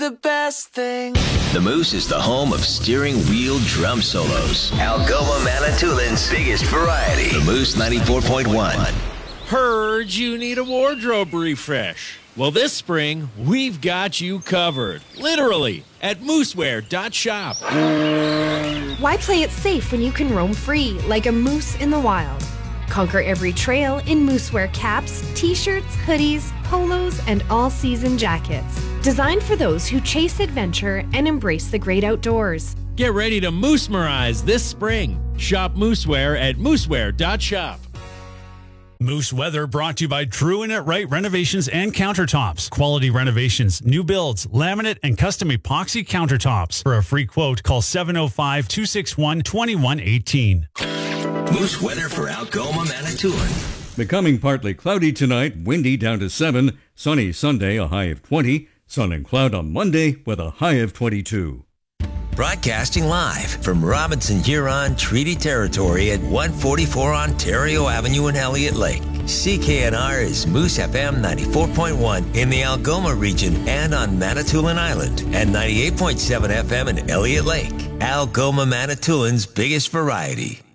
the best thing. The Moose is the home of steering wheel drum solos. Algoma Manitoulин's biggest variety. The Moose 94.1. Heard you need a wardrobe refresh. Well, this spring, we've got you covered. Literally, at moosewear.shop. Why play it safe when you can roam free like a moose in the wild? Conquer every trail in Moosewear caps, t-shirts, hoodies, polos, and all-season jackets. Designed for those who chase adventure and embrace the great outdoors. Get ready to moose-merize this spring. Shop Moosewear at moosewear.shop. Moose Weather brought to you by True and It Right Renovations and Countertops. Quality renovations, new builds, laminate, and custom epoxy countertops. For a free quote, call 705-261-2118. Moose weather for Algoma Manitoulin. Becoming partly cloudy tonight, windy down to 7. Sunny Sunday, a high of 20. Sun and cloud on Monday with a high of 22. Broadcasting live from Robinson Huron Treaty Territory at 144 Ontario Avenue in Elliott Lake. CKNR is Moose FM 94.1 in the Algoma region and on Manitoulin Island, and 98.7 FM in Elliott Lake. Algoma Manitoulin's biggest variety.